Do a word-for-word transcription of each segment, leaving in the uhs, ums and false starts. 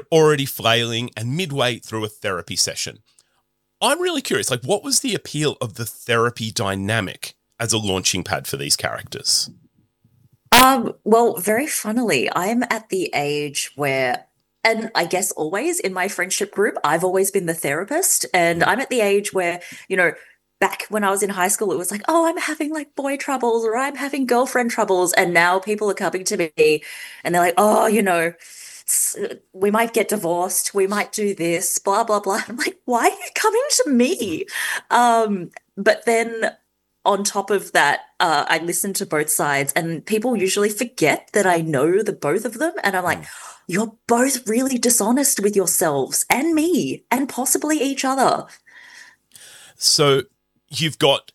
already flailing and midway through a therapy session. I'm really curious, like, what was the appeal of the therapy dynamic as a launching pad for these characters? Um, well, very funnily, I'm at the age where, and I guess always in my friendship group, I've always been the therapist. And I'm at the age where, you know, back when I was in high school, it was like, oh, I'm having like boy troubles or I'm having girlfriend troubles. And now people are coming to me and they're like, oh, you know, s- we might get divorced, we might do this, blah, blah, blah. I'm like, why are you coming to me? Um, but then on top of that, uh, I listen to both sides, and people usually forget that I know the both of them. And I'm like, you're both really dishonest with yourselves and me and possibly each other. So you've got...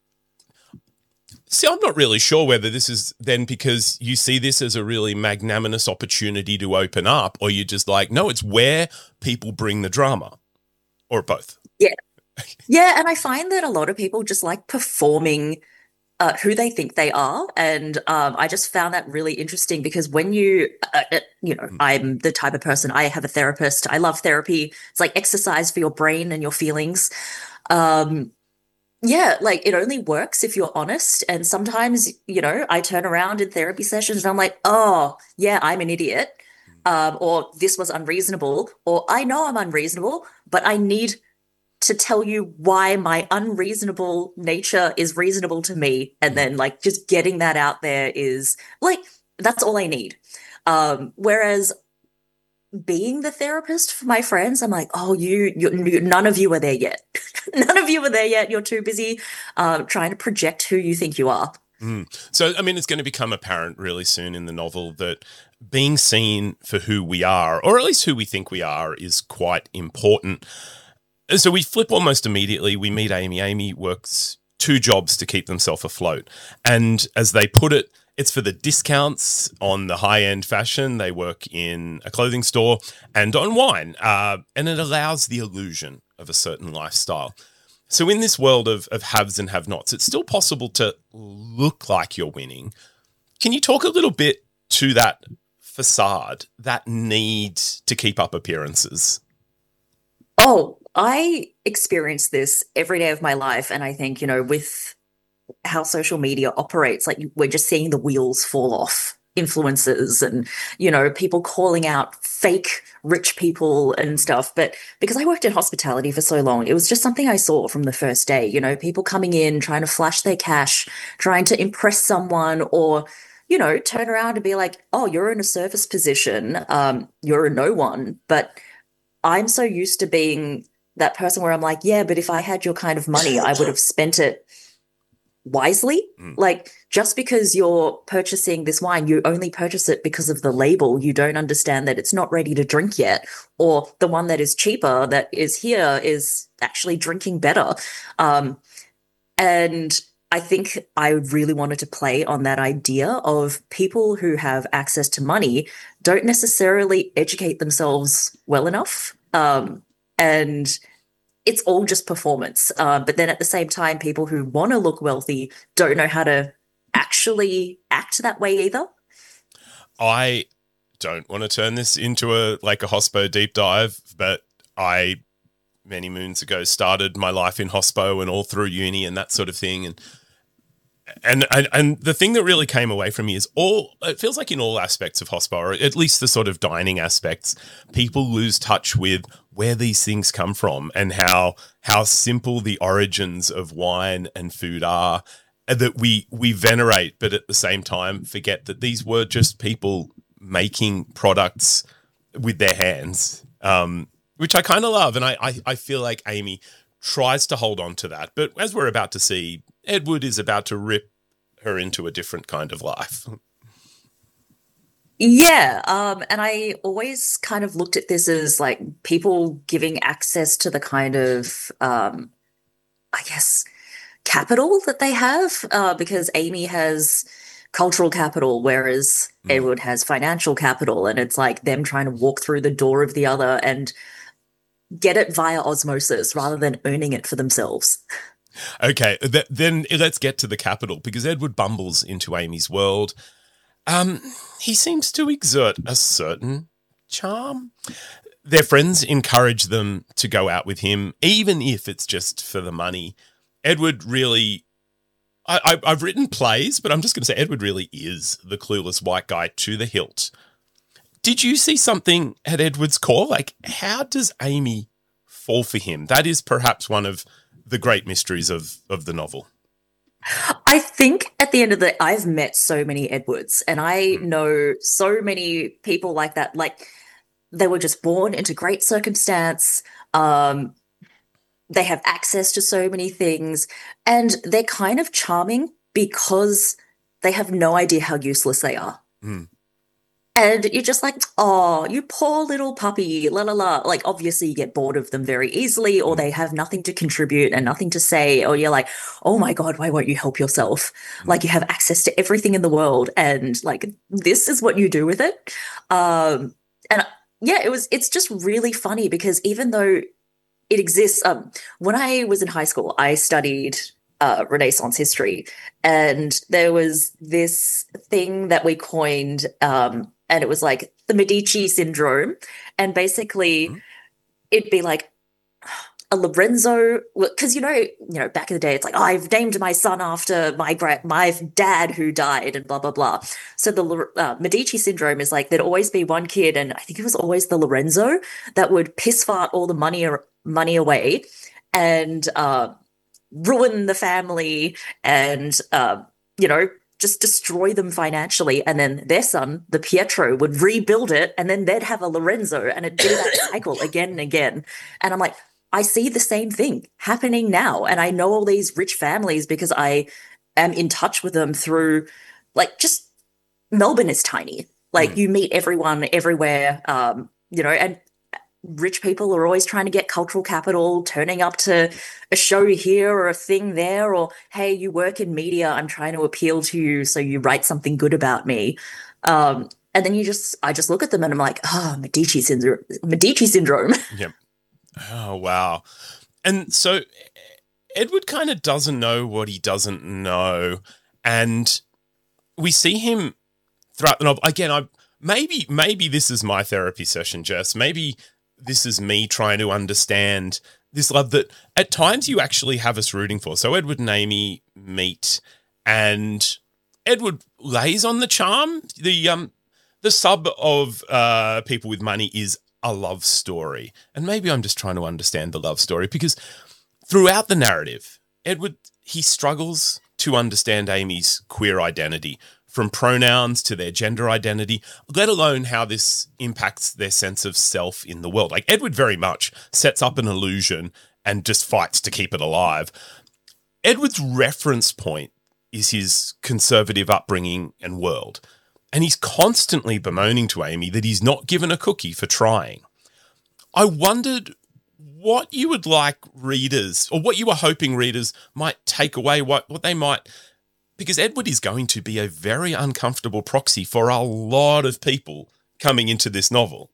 See, I'm not really sure whether this is then because you see this as a really magnanimous opportunity to open up, or you're just like, no, it's where people bring the drama, or both. Yeah. Yeah. And I find that a lot of people just like performing uh, who they think they are. And um, I just found that really interesting because when you, uh, uh, you know, I'm the type of person, I have a therapist. I love therapy. It's like exercise for your brain and your feelings. Um, yeah, like it only works if you're honest. And sometimes, you know, I turn around in therapy sessions and I'm like, oh, yeah, I'm an idiot. Um, or this was unreasonable, or I know I'm unreasonable, but I need to tell you why my unreasonable nature is reasonable to me. And then like just getting that out there is like, that's all I need. Um, whereas being the therapist for my friends, I'm like, oh, you, you, you none of you are there yet. None of you are there yet. You're too busy uh, trying to project who you think you are. Mm. So, I mean, it's going to become apparent really soon in the novel that being seen for who we are, or at least who we think we are, is quite important. So we flip almost immediately. We meet Amy. Amy works two jobs to keep themselves afloat. And as they put it, it's for the discounts on the high-end fashion. They work in a clothing store and on wine. Uh, and it allows the illusion of a certain lifestyle. So in this world of, of haves and have-nots, it's still possible to look like you're winning. Can you talk a little bit to that facade, that need to keep up appearances? Oh, I experience this every day of my life. And I think, you know, with how social media operates, like we're just seeing the wheels fall off influencers and, you know, people calling out fake rich people and stuff. But because I worked in hospitality for so long, it was just something I saw from the first day, you know, people coming in, trying to flash their cash, trying to impress someone or, you know, turn around and be like, oh, you're in a service position. Um, you're a no one. But I'm so used to being that person where I'm like, yeah, but if I had your kind of money, I would have spent it wisely. Mm. Like, just because you're purchasing this wine, you only purchase it because of the label. You don't understand that it's not ready to drink yet, or the one that is cheaper that is here is actually drinking better. Um, and I think I really wanted to play on that idea of people who have access to money don't necessarily educate themselves well enough. Um, and it's all just performance. Uh, but then at the same time, people who want to look wealthy don't know how to actually act that way either. I don't want to turn this into a like a hospo deep dive, but I many moons ago started my life in hospo and all through uni and that sort of thing. And and and, and the thing that really came away from me is all it feels like in all aspects of hospo, or at least the sort of dining aspects, people lose touch with where these things come from and how how simple the origins of wine and food are, that we we venerate, but at the same time forget that these were just people making products with their hands, um, which I kind of love. And I, I, I feel like Amy tries to hold on to that. But as we're about to see, Edward is about to rip her into a different kind of life. Yeah, um, and I always kind of looked at this as like people giving access to the kind of, um, I guess, capital that they have, uh, because Amy has cultural capital, whereas Mm. Edward has financial capital, and it's like them trying to walk through the door of the other and get it via osmosis rather than earning it for themselves. Okay, th- then let's get to the capital, because Edward bumbles into Amy's world. Um, he seems to exert a certain charm. their friends encourage them to go out with him, even if it's just for the money. Edward really, I, I, I've written plays, but I'm just going to say Edward really is the clueless white guy to the hilt. Did you see something at Edward's core? Like, how does Amy fall for him? That is perhaps one of the great mysteries of, of the novel. I think at the end of the, I've met so many Edwards, and I know so many people like that. Like, they were just born into great circumstance. Um, they have access to so many things, and they're kind of charming because they have no idea how useless they are. Mm. And you're just like, oh, you poor little puppy, la la la. Like, obviously, you get bored of them very easily, or they have nothing to contribute and nothing to say, or you're like, oh my God, why won't you help yourself? Like, you have access to everything in the world, and like, this is what you do with it. Um, and yeah, it was, it's just really funny because even though it exists, um, when I was in high school, I studied Uh, Renaissance history, and there was this thing that we coined, um, and it was like the Medici syndrome, and basically mm-hmm. it'd be like a Lorenzo, because you know, you know, back in the day, it's like, oh, I've named my son after my gra- my dad who died, and blah blah blah. So the uh, Medici syndrome is like there'd always be one kid, and I think it was always the Lorenzo that would piss fart all the money money away, and uh, ruin the family, and uh, you know, just destroy them financially. And then their son, the Pietro, would rebuild it, and then they'd have a Lorenzo, and it'd do that cycle again and again. And I'm like, I see the same thing happening now, and I know all these rich families because I am in touch with them through, like, just Melbourne is tiny. Like, mm. you meet everyone everywhere, um, you know, and rich people are always trying to get cultural capital, turning up to a show here or a thing there, or, hey, you work in media, I'm trying to appeal to you, so you write something good about me. Um, and then you just, I just look at them and I'm like, oh, Medici syndrome. Medici syndrome. Yep. Oh, wow. And so Edward kind of doesn't know what he doesn't know. And we see him throughout the novel. Again, I maybe, maybe this is my therapy session, Jess. Maybe this is me trying to understand this love that at times you actually have us rooting for. So Edward and Amy meet, and Edward lays on the charm. The um the sub of uh People with Money is a love story. And maybe I'm just trying to understand the love story because throughout the narrative, Edward, he struggles to understand Amy's queer identity, from pronouns to their gender identity, let alone how this impacts their sense of self in the world. Like, Edward very much sets up an illusion and just fights to keep it alive. Edward's reference point is his conservative upbringing and world, and he's constantly bemoaning to Amy that he's not given a cookie for trying. I wondered what you would like readers, or what you were hoping readers might take away, what, what they might... Because Edward is going to be a very uncomfortable proxy for a lot of people coming into this novel.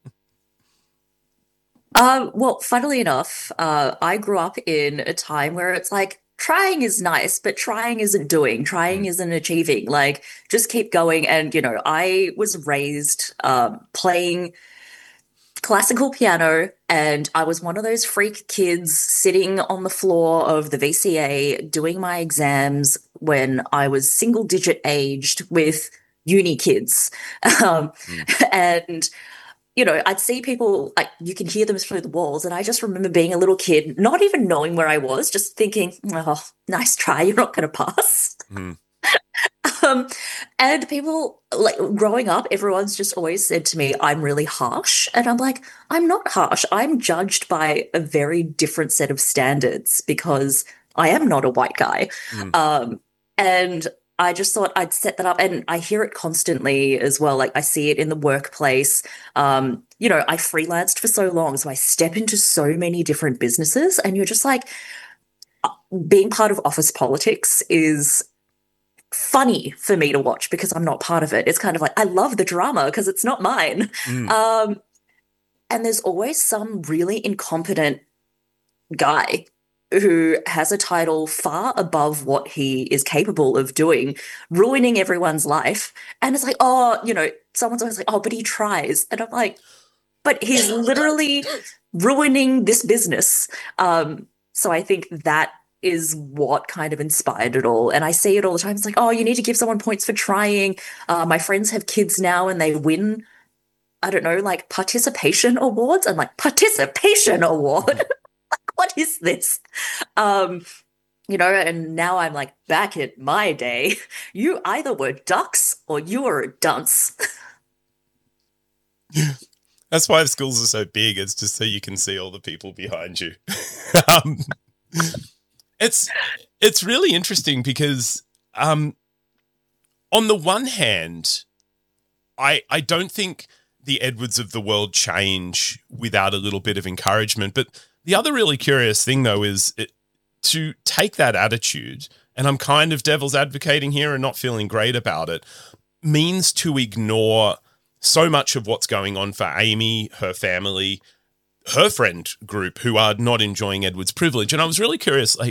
Uh, well, funnily enough, uh, I grew up in a time where it's like, trying is nice, but trying isn't doing. Trying mm. isn't achieving. Like, just keep going. And, you know, I was raised um, playing classical piano, and I was one of those freak kids sitting on the floor of the V C A doing my exams when I was single digit aged with uni kids. Um, mm. And, you know, I'd see people, like, you can hear them through the walls, and I just remember being a little kid, not even knowing where I was, just thinking, oh, nice try, you're not going to pass. Mm. Um, and people, like, growing up, everyone's just always said to me, I'm really harsh. And I'm like, I'm not harsh. I'm judged by a very different set of standards because I am not a white guy. Mm. Um, and I just thought I'd set that up, and I hear it constantly as well. Like, I see it in the workplace. Um, you know, I freelanced for so long, so I step into so many different businesses, and you're just like, being part of office politics is funny for me to watch because I'm not part of it. It's kind of like, I love the drama because it's not mine. Mm. Um, and there's always some really incompetent guy who has a title far above what he is capable of doing, ruining everyone's life. And it's like, oh, you know, someone's always like, oh, but he tries. And I'm like, but he's literally ruining this business. Um, so I think that is what kind of inspired it all. And I see it all the time. It's like, oh, you need to give someone points for trying. Uh, my friends have kids now and they win, I don't know, like participation awards. I'm like, participation award? What is this? Um, you know, and now I'm like, back in my day, you either were ducks or you were a dunce. That's why schools are so big. It's just so you can see all the people behind you. um, it's it's really interesting because um, on the one hand, I I don't think the Edwards of the world change without a little bit of encouragement. But the other really curious thing, though, is it, to take that attitude, and I'm kind of devil's advocating here and not feeling great about it, means to ignore so much of what's going on for Amy, her family, her friend group who are not enjoying Edward's privilege. And I was really curious, like,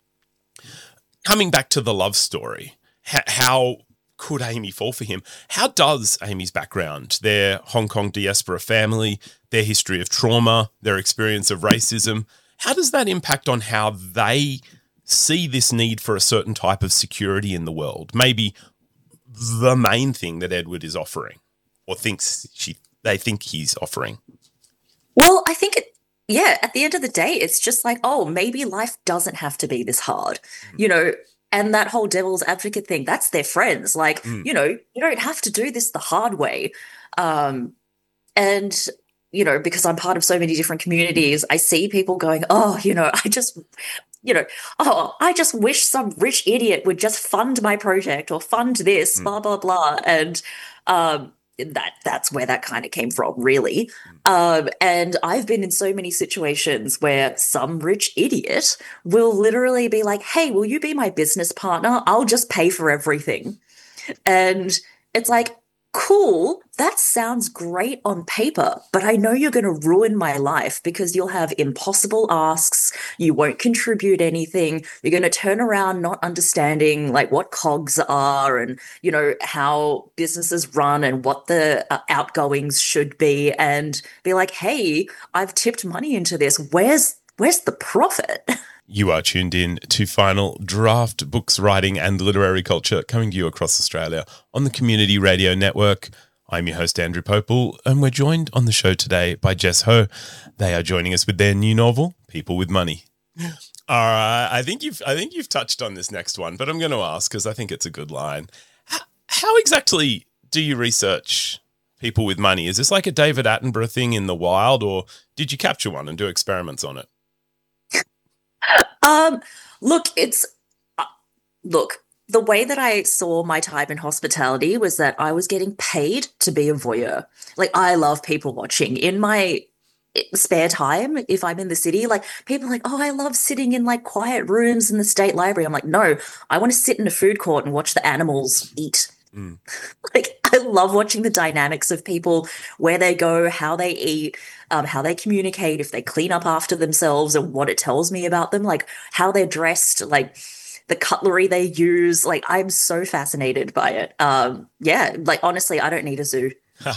coming back to the love story, how, how could Amy fall for him? How does Amy's background, their Hong Kong diaspora family, their history of trauma, their experience of racism, how does that impact on how they see this need for a certain type of security in the world? Maybe the main thing that Edward is offering, or thinks she they think he's offering. Well, I think it, yeah, at the end of the day, it's just like, oh, maybe life doesn't have to be this hard, mm. you know, and that whole devil's advocate thing, that's their friends. Like, mm. you know, you don't have to do this the hard way. Um, and, you know, because I'm part of so many different communities, I see people going, oh, you know, I just, you know, oh, I just wish some rich idiot would just fund my project or fund this, mm. blah, blah, blah. And, um, that that's where that kind of came from, really. Um, and I've been in so many situations where some rich idiot will literally be like, hey, will you be my business partner? I'll just pay for everything. And it's like, cool, that sounds great on paper, but I know you're going to ruin my life because you'll have impossible asks, you won't contribute anything, you're going to turn around not understanding like what cogs are and, you know, how businesses run and what the uh, outgoings should be, and be like, hey, I've tipped money into this. Where's where's the profit? You are tuned in to Final Draft, books, writing and literary culture, coming to you across Australia on the Community Radio Network. I'm your host, Andrew Popel, and we're joined on the show today by Jess Ho. They are joining us with their new novel, People with Money. All right, I think you've I think you've touched on this next one, but I'm going to ask because I think it's a good line. How, how exactly do you research People with Money? Is this like a David Attenborough thing in the wild, or did you capture one and do experiments on it? Um, look, it's, uh, look, the way that I saw my time in hospitality was that I was getting paid to be a voyeur. Like, I love people watching. In my spare time, if I'm in the city, like, people are like, oh, I love sitting in like quiet rooms in the state library. I'm like, no, I want to sit in a food court and watch the animals eat. Mm. Like, I love watching the dynamics of people, where they go, how they eat, um, how they communicate, if they clean up after themselves and what it tells me about them, like how they're dressed, like the cutlery they use. Like, I'm so fascinated by it. Um, yeah, like, honestly, I don't need a zoo.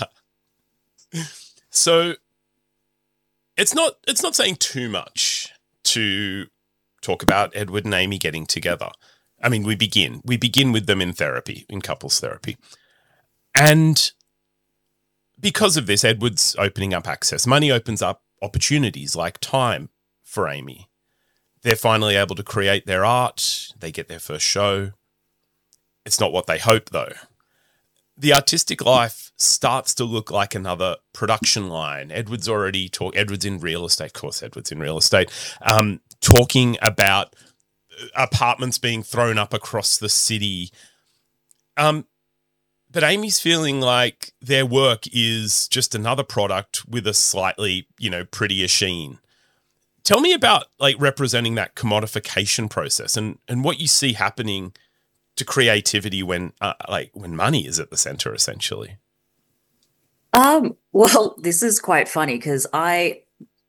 So it's not it's not saying too much to talk about Edward and Amy getting together. I mean, we begin. We begin with them in therapy, in couples therapy. And because of this, Edward's opening up access. Money opens up opportunities like time for Amy. They're finally able to create their art. They get their first show. It's not what they hope, though. The artistic life starts to look like another production line. Edward's already talk. Edward's in real estate. Of course, Edward's in real estate. Um, talking about apartments being thrown up across the city. Um, but Amy's feeling like their work is just another product with a slightly, you know, prettier sheen. Tell me about like representing that commodification process and, and what you see happening to creativity when uh, like when money is at the center, essentially. Um, well, this is quite funny because I,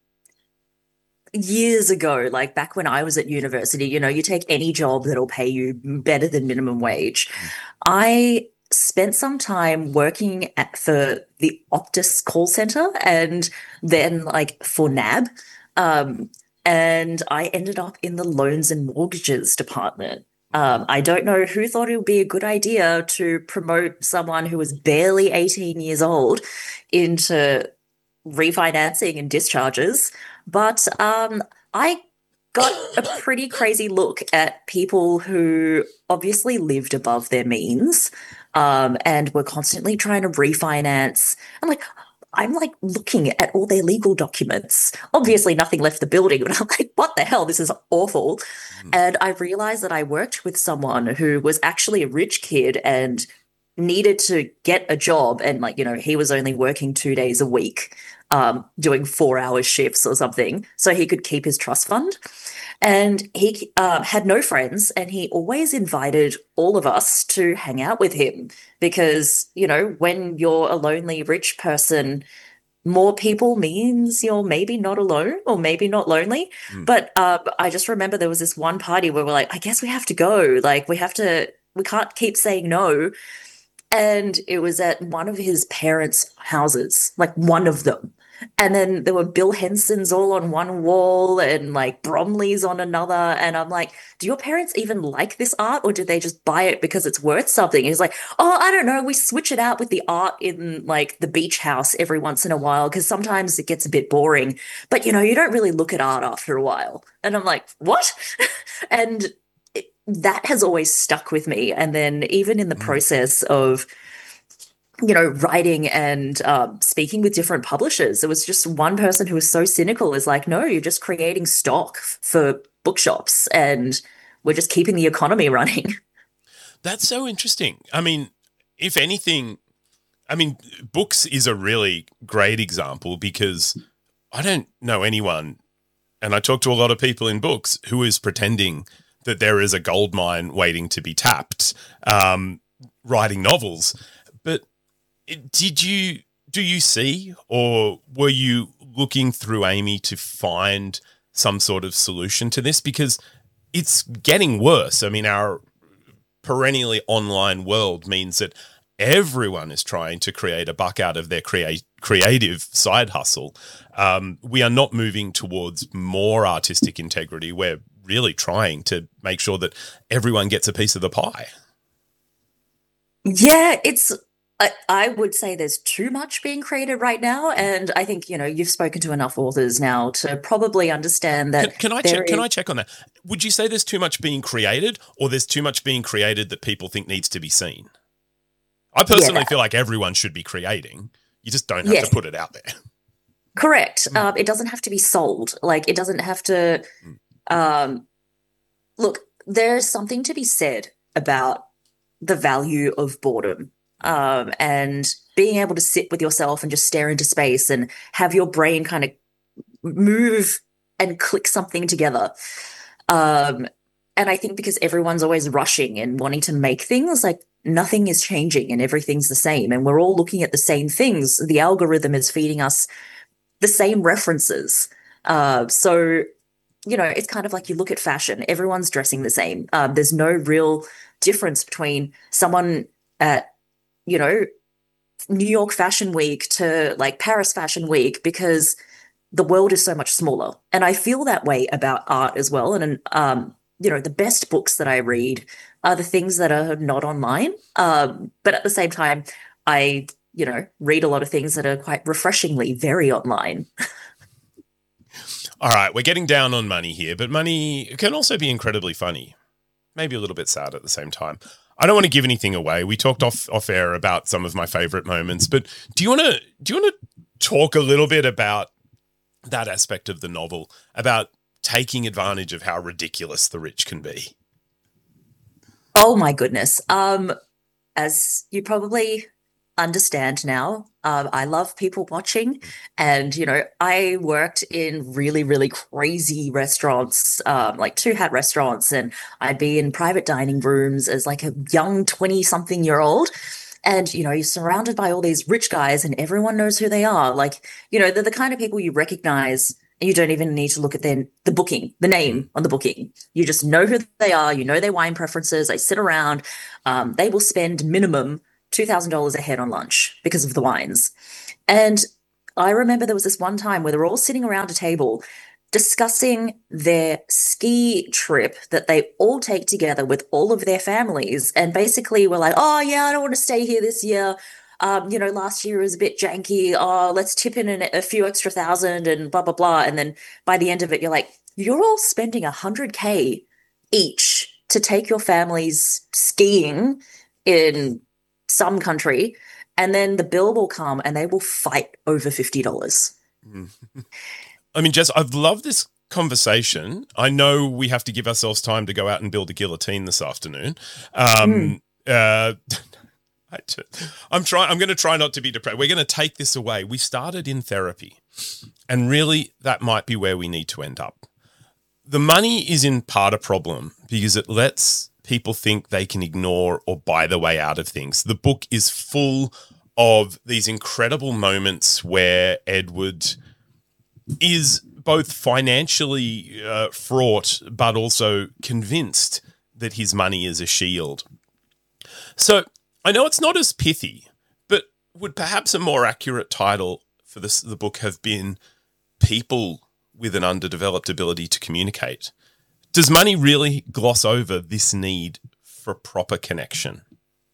years ago, like back when I was at university, you know, you take any job that'll pay you better than minimum wage. I spent some time working at for the Optus call center and then like for N A B. Um, and I ended up in the loans and mortgages department. Um, I don't know who thought it would be a good idea to promote someone who was barely eighteen years old into refinancing and discharges, but um, I got a pretty crazy look at people who obviously lived above their means um, and were constantly trying to refinance. I'm like, I'm like looking at all their legal documents. Obviously, nothing left the building, but I'm like, what the hell? This is awful. And I realized that I worked with someone who was actually a rich kid and needed to get a job. And, like, you know, he was only working two days a week, um, doing four hour shifts or something, so he could keep his trust fund. And he um, had no friends, and he always invited all of us to hang out with him because, you know, when you're a lonely rich person, more people means you're maybe not alone or maybe not lonely. Mm. But uh, I just remember there was this one party where we're like, I guess we have to go. Like, we have to, we can't keep saying no. And it was at one of his parents' houses, like one of them. And then there were Bill Hensons all on one wall and like Bromley's on another. And I'm like, do your parents even like this art, or did they just buy it because it's worth something? And he's like, oh, I don't know. We switch it out with the art in like the beach house every once in a while because sometimes it gets a bit boring. But, you know, you don't really look at art after a while. And I'm like, what? And it, that has always stuck with me. And then even in the process of, you know, writing and um, speaking with different publishers, there was just one person who was so cynical, is like, no, you're just creating stock f- for bookshops and we're just keeping the economy running. That's so interesting. I mean, if anything, I mean, books is a really great example because I don't know anyone, and I talk to a lot of people in books, who is pretending that there is a gold mine waiting to be tapped, um, writing novels. But did you, do you see, or were you looking through Amy to find some sort of solution to this? Because it's getting worse. I mean, our perennially online world means that everyone is trying to create a buck out of their create, creative side hustle. Um, we are not moving towards more artistic integrity. We're really trying to make sure that everyone gets a piece of the pie. Yeah, it's, I, I would say there's too much being created right now. And I think, you know, you've spoken to enough authors now to probably understand that. Can, can I check, is- can I check on that? Would you say there's too much being created, or there's too much being created that people think needs to be seen? I personally yeah, feel like everyone should be creating. You just don't have yeah. to put it out there. Correct. Mm. Um, it doesn't have to be sold. Like, it doesn't have to. Mm. Um, look, there's something to be said about the value of boredom. Um, and being able to sit with yourself and just stare into space and have your brain kind of move and click something together. Um, and I think because everyone's always rushing and wanting to make things, like, nothing is changing and everything's the same. And we're all looking at the same things. The algorithm is feeding us the same references. Uh, so, you know, it's kind of like you look at fashion. Everyone's dressing the same. Um, there's no real difference between someone at, you know, New York Fashion Week to like Paris Fashion Week, because the world is so much smaller. And I feel that way about art as well. And, um, you know, the best books that I read are the things that are not online. Um, but at the same time, I, you know, read a lot of things that are quite refreshingly very online. All right, we're getting down on money here, but money can also be incredibly funny, maybe a little bit sad at the same time. I don't want to give anything away. We talked off off air about some of my favorite moments, but do you want to do you want to talk a little bit about that aspect of the novel, about taking advantage of how ridiculous the rich can be? Oh my goodness. Um, as you probably understand now, um, I love people watching, and, you know, I worked in really, really crazy restaurants, um, like two hat restaurants, and I'd be in private dining rooms as like a young twenty something year old. And, you know, you're surrounded by all these rich guys and everyone knows who they are. Like, you know, they're the kind of people you recognize and you don't even need to look at their, the booking, the name on the booking. You just know who they are. You know their wine preferences. They sit around. Um, they will spend minimum two thousand dollars a head on lunch because of the wines. And I remember there was this one time where they're all sitting around a table discussing their ski trip that they all take together with all of their families. And basically we're like, oh yeah, I don't want to stay here this year. Um, you know, last year was a bit janky. Oh, let's tip in an, a few extra thousand and blah, blah, blah. And then by the end of it, you're like, you're all spending a hundred K each to take your families skiing in some country. And then the bill will come and they will fight over fifty dollars. Mm. I mean, Jess, I've loved this conversation. I know we have to give ourselves time to go out and build a guillotine this afternoon. Um, mm. uh, I just, I'm trying. I'm going to try not to be depressed. We're going to take this away. We started in therapy, and really, that might be where we need to end up. The money is in part a problem because it lets people think they can ignore or buy their way out of things. The book is full of these incredible moments where Edward is both financially uh, fraught, but also convinced that his money is a shield. So I know it's not as pithy, but would perhaps a more accurate title for this, the book have been People with an Underdeveloped Ability to Communicate? Does money really gloss over this need for proper connection?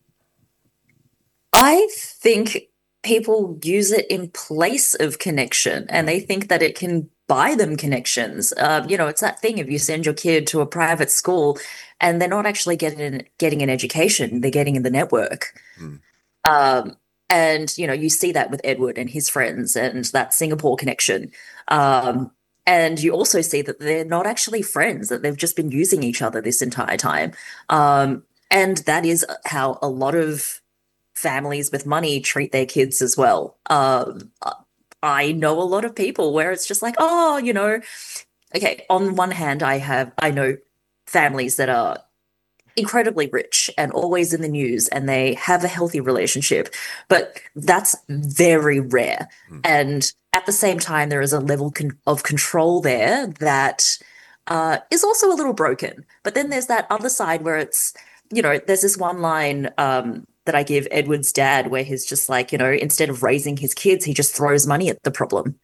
I think people use it in place of connection, and they think that it can buy them connections. Um, you know, it's that thing if you send your kid to a private school and they're not actually getting getting an education, they're getting in the network. Mm. Um, and, you know, you see that with Edward and his friends and that Singapore connection. Um, and you also see that they're not actually friends, that they've just been using each other this entire time. Um, and that is how a lot of families with money treat their kids as well. Um, I know a lot of people where it's just like, oh, you know, okay, on one hand, I have, I know families that are incredibly rich and always in the news and they have a healthy relationship, but that's very rare. Mm. And at the same time, there is a level con- of control there that uh, is also a little broken. But then there's that other side where it's, you know, there's this one line um, that I give Edward's dad where he's just like, you know, instead of raising his kids, he just throws money at the problem.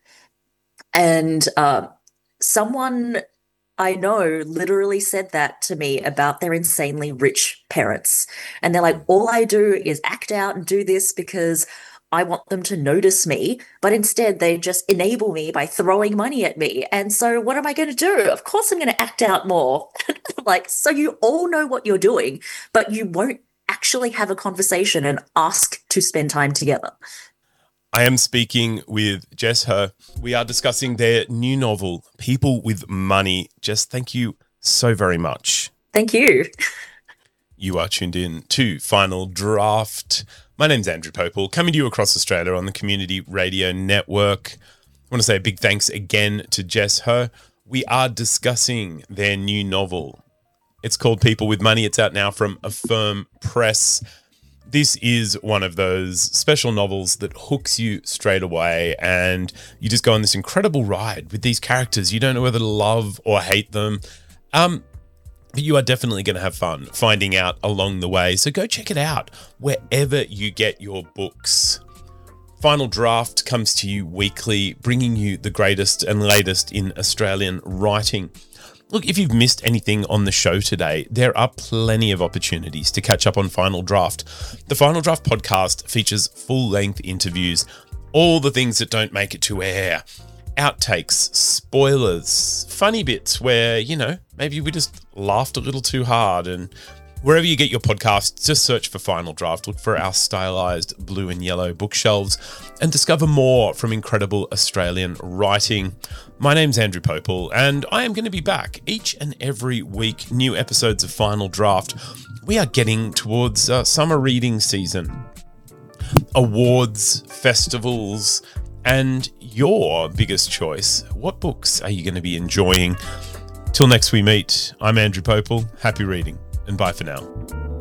And uh, someone I know literally said that to me about their insanely rich parents. And they're like, all I do is act out and do this because I want them to notice me, but instead they just enable me by throwing money at me. And so what am I going to do? Of course I'm going to act out more. Like, so you all know what you're doing, but you won't actually have a conversation and ask to spend time together. I am speaking with Jess He. We are discussing their new novel, People with Money. Jess, thank you so very much. Thank you. You are tuned in to Final Draft. My name's Andrew Popel, coming to you across Australia on the Community Radio Network. I want to say a big thanks again to Jess He. We are discussing their new novel. It's called People with Money. It's out now from Affirm Press. This is one of those special novels that hooks you straight away and you just go on this incredible ride with these characters. You don't know whether to love or hate them. Um, but you are definitely going to have fun finding out along the way. So go check it out wherever you get your books. Final Draft comes to you weekly, bringing you the greatest and latest in Australian writing. Look, if you've missed anything on the show today, there are plenty of opportunities to catch up on Final Draft. The Final Draft podcast features full-length interviews, all the things that don't make it to air, outtakes, spoilers, funny bits where, you know, maybe we just laughed a little too hard. And wherever you get your podcasts, just search for Final Draft, look for our stylized blue and yellow bookshelves, and discover more from incredible Australian writing. My name's Andrew Popel, and I am going to be back each and every week, new episodes of Final Draft. We are getting towards uh, summer reading season, awards, festivals, and your biggest choice. What books are you going to be enjoying? Till next we meet, I'm Andrew Popel. Happy reading, and bye for now.